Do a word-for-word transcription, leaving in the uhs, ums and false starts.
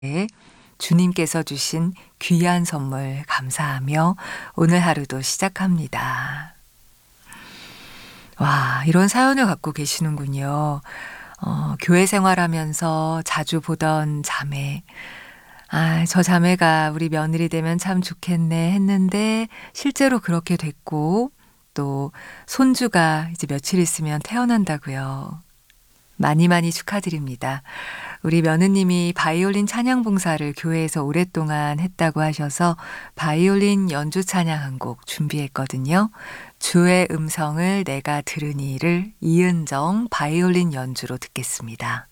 네, 주님께서 주신 귀한 선물 감사하며 오늘 하루도 시작합니다. 와, 이런 사연을 갖고 계시는군요. 어, 교회 생활하면서 자주 보던 자매. 아, 저 자매가 우리 며느리 되면 참 좋겠네 했는데 실제로 그렇게 됐고 또 손주가 이제 며칠 있으면 태어난다고요. 많이 많이 축하드립니다. 우리 며느님이 바이올린 찬양 봉사를 교회에서 오랫동안 했다고 하셔서 바이올린 연주 찬양 한 곡 준비했거든요. 주의 음성을 내가 들으니를 이은정 바이올린 연주로 듣겠습니다.